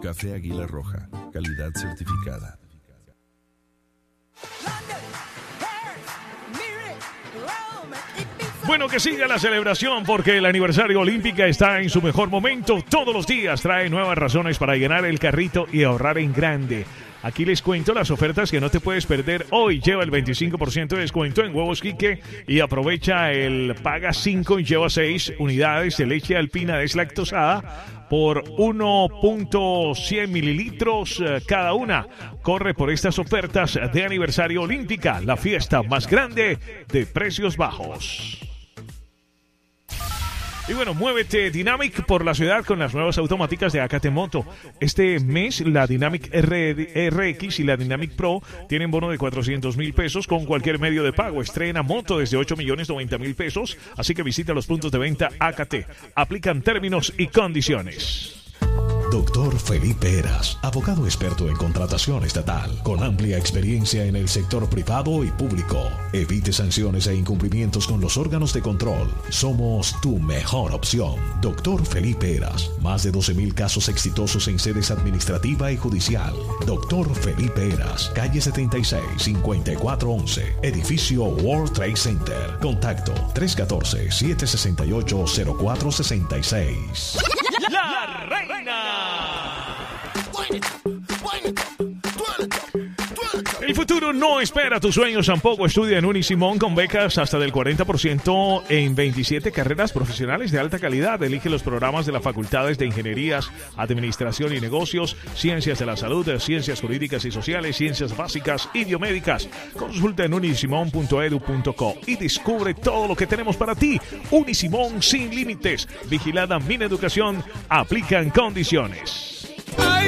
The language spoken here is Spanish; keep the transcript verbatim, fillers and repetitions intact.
Café Águila Roja, calidad certificada. Bueno, que siga la celebración porque el aniversario Olímpica está en su mejor momento. Todos los días trae nuevas razones para llenar el carrito y ahorrar en grande. Aquí les cuento las ofertas que no te puedes perder hoy. Lleva el veinticinco por ciento de descuento en huevos Quique y aprovecha el paga cinco y lleva seis unidades de leche alpina deslactosada por uno punto cien mililitros cada una. Corre por estas ofertas de aniversario Olímpica, la fiesta más grande de precios bajos. Y bueno, muévete Dynamic por la ciudad con las nuevas automáticas de A K T Moto. Este mes la Dynamic R X y la Dynamic Pro tienen bono de cuatrocientos mil pesos con cualquier medio de pago. Estrena moto desde ocho millones noventa mil pesos, así que visita los puntos de venta A K T. Aplican términos y condiciones. Doctor Felipe Heras, abogado experto en contratación estatal, con amplia experiencia en el sector privado y público. Evite sanciones e incumplimientos con los órganos de control. Somos tu mejor opción. Doctor Felipe Heras, más de doce mil casos exitosos en sedes administrativa y judicial. Doctor Felipe Heras, calle setenta y seis, cincuenta y cuatro once, edificio World Trade Center. Contacto tres uno cuatro, siete seis ocho, cero cuatro seis seis. La Reina. El futuro no espera tus sueños tampoco. Estudia en Unisimón con becas hasta del cuarenta por ciento en veintisiete carreras profesionales de alta calidad. Elige los programas de las facultades de Ingenierías, Administración y Negocios, Ciencias de la Salud, Ciencias Jurídicas y Sociales, Ciencias Básicas y Biomédicas. Consulta en unisimón punto edu punto co y descubre todo lo que tenemos para ti. Unisimón sin límites. Vigilada Mineducación. Aplican condiciones.